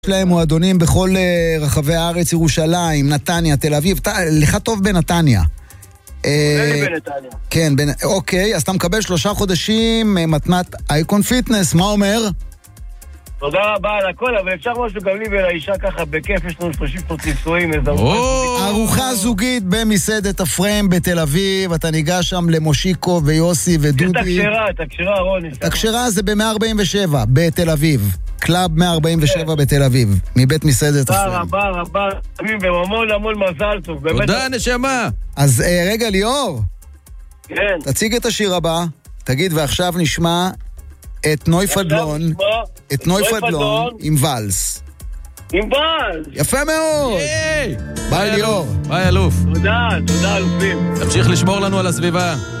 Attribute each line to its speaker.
Speaker 1: יש להם מועדונים בכל רחבי הארץ, ירושלים, נתניה, תל אביב. לך טוב בנתניה.
Speaker 2: בנתניה.
Speaker 1: כן, אוקיי, אז אתה מקבל 3 חודשים מתנת אייקון פיטנס, מה אומר?
Speaker 2: תודה רבה על הכל, אבל אפשר משהו גם לי ולאישה ככה בכיף, יש לנו 30 פות נישואים,
Speaker 1: ארוחה זוגית במסעדת הפריים בתל אביב, אתה ניגש שם למושיקו ויוסי ודודי.
Speaker 2: את הקשרה, רוני.
Speaker 1: את הקשרה זה ב-147 בתל אביב, קלאב 147 בתל אביב, מבית מסעדת הפריים.
Speaker 2: רבה, והמון המון מזל טוב.
Speaker 3: תודה נשמה.
Speaker 1: אז רגע ליאור,
Speaker 2: כן.
Speaker 1: תציג את השיר הבא, תגיד ועכשיו נשמע את נויפדלון, עם ולס.
Speaker 2: עם ולס.
Speaker 1: יפה מאוד. ביי ליאור.
Speaker 3: ביי אלוף.
Speaker 2: תודה אלופים.
Speaker 3: תמשיך לשמור לנו על הסביבה.